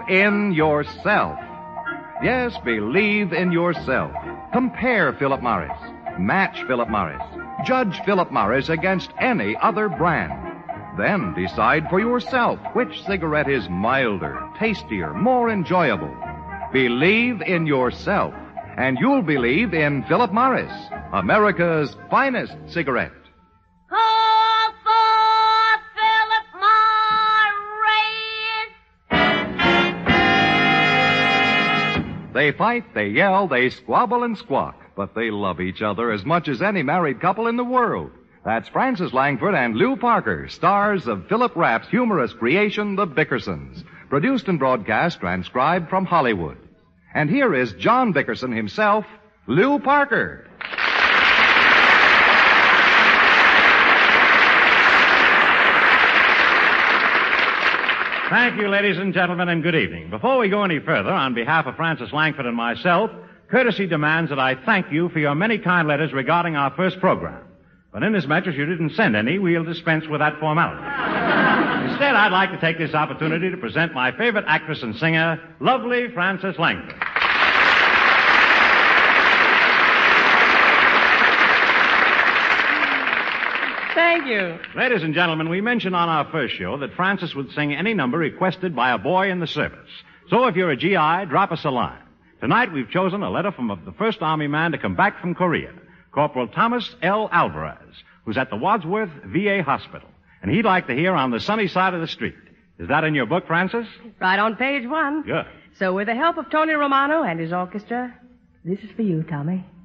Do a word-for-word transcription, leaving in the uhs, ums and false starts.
in yourself. Yes, believe in yourself. Compare Philip Morris. Match Philip Morris. Judge Philip Morris against any other brand. Then decide for yourself which cigarette is milder, tastier, more enjoyable. Believe in yourself, and you'll believe in Philip Morris, America's finest cigarette. Call for Philip Morris! They fight, they yell, they squabble and squawk, but they love each other as much as any married couple in the world. That's Frances Langford and Lew Parker, stars of Philip Rapp's humorous creation, The Bickersons, produced and broadcast, transcribed from Hollywood. And here is John Bickerson himself, Lew Parker. Thank you, ladies and gentlemen, and good evening. Before we go any further, on behalf of Frances Langford and myself, courtesy demands that I thank you for your many kind letters regarding our first program. But inasmuch as you didn't send any, we'll dispense with that formality. Instead, I'd like to take this opportunity to present my favorite actress and singer, lovely Frances Langford. Thank you. Ladies and gentlemen, we mentioned on our first show that Frances would sing any number requested by a boy in the service. So if you're a G I, drop us a line. Tonight we've chosen a letter from the first Army man to come back from Korea, Corporal Thomas L. Alvarez, who's at the Wadsworth V A Hospital. And he'd like to hear On the Sunny Side of the Street. Is that in your book, Frances? Right on page one. Good. So with the help of Tony Romano and his orchestra, this is for you, Tommy.